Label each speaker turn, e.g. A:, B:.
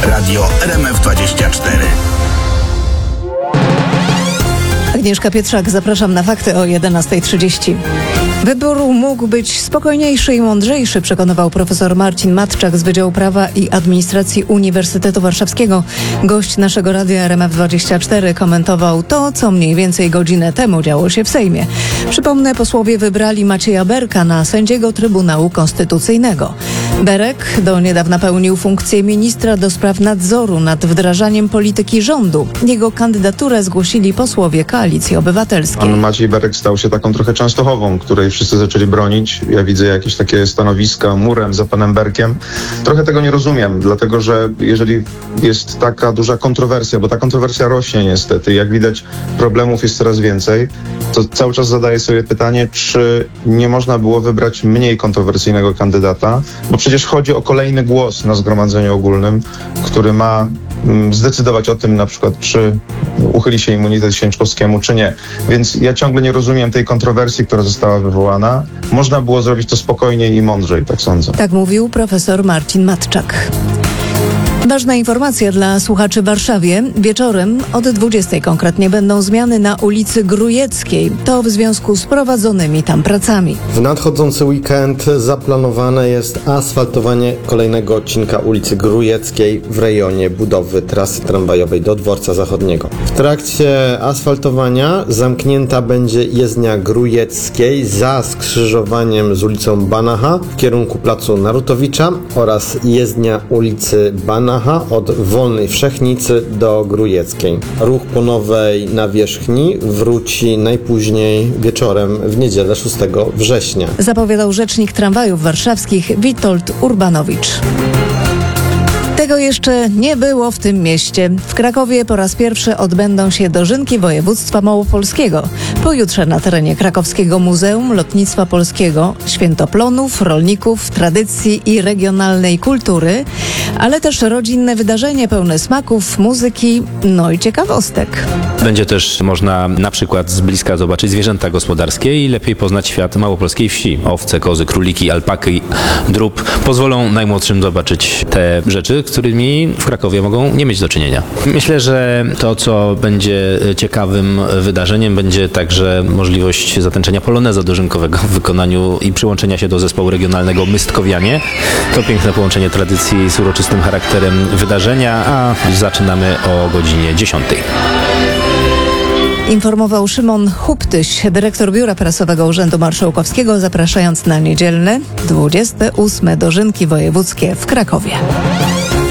A: Radio RMF24.
B: Agnieszka Pietrzak, zapraszam na fakty o 11:30. Wybór mógł być spokojniejszy i mądrzejszy, przekonywał profesor Marcin Matczak z Wydziału Prawa i Administracji Uniwersytetu Warszawskiego. Gość naszego radia RMF24 komentował to, co mniej więcej godzinę temu działo się w Sejmie. Przypomnę, posłowie wybrali Macieja Berka na sędziego Trybunału Konstytucyjnego. Berek do niedawna pełnił funkcję ministra do spraw nadzoru nad wdrażaniem polityki rządu. Jego kandydaturę zgłosili posłowie Koalicji Obywatelskiej.
C: Pan Maciej Berek stał się taką trochę Częstochową, której wszyscy zaczęli bronić. Ja widzę jakieś takie stanowiska murem za panem Berkiem. Trochę tego nie rozumiem, dlatego że jeżeli jest taka duża kontrowersja, bo ta kontrowersja rośnie niestety, jak widać problemów jest coraz więcej, to cały czas zadaję sobie pytanie, czy nie można było wybrać mniej kontrowersyjnego kandydata, bo przecież chodzi o kolejny głos na Zgromadzeniu Ogólnym, który ma zdecydować o tym na przykład, czy uchyli się immunitet Święczkowskiemu, czy nie. Więc ja ciągle nie rozumiem tej kontrowersji, która została wywołana. Można było zrobić to spokojniej i mądrzej, tak sądzę.
B: Tak mówił profesor Marcin Matczak. Ważna informacja dla słuchaczy w Warszawie. Wieczorem od 20 konkretnie będą zmiany na ulicy Grójeckiej. To w związku z prowadzonymi tam pracami.
D: W nadchodzący weekend zaplanowane jest asfaltowanie kolejnego odcinka ulicy Grójeckiej w rejonie budowy trasy tramwajowej do Dworca Zachodniego. W trakcie asfaltowania zamknięta będzie jezdnia Grójeckiej za skrzyżowaniem z ulicą Banacha w kierunku placu Narutowicza oraz jezdnia ulicy Banacha od Wolnej Wszechnicy do Grójeckiej. Ruch po nowej nawierzchni wróci najpóźniej wieczorem w niedzielę 6 września.
B: Zapowiadał rzecznik tramwajów warszawskich Witold Urbanowicz. Tego jeszcze nie było w tym mieście. W Krakowie po raz pierwszy odbędą się dożynki województwa małopolskiego. Pojutrze na terenie Krakowskiego Muzeum Lotnictwa Polskiego święto plonów, rolników, tradycji i regionalnej kultury, ale też rodzinne wydarzenie pełne smaków, muzyki, no i ciekawostek.
E: Będzie też można na przykład z bliska zobaczyć zwierzęta gospodarskie i lepiej poznać świat małopolskiej wsi. Owce, kozy, króliki, alpaki, drób pozwolą najmłodszym zobaczyć te rzeczy, z którymi w Krakowie mogą nie mieć do czynienia. Myślę, że to, co będzie ciekawym wydarzeniem, będzie także możliwość zatańczenia poloneza dożynkowego w wykonaniu i przyłączenia się do zespołu regionalnego Mystkowianie. To piękne połączenie tradycji z uroczystym charakterem wydarzenia, a zaczynamy o godzinie 10.
B: Informował Szymon Huptyś, dyrektor Biura Prasowego Urzędu Marszałkowskiego, zapraszając na niedzielne 28. dożynki wojewódzkie w Krakowie.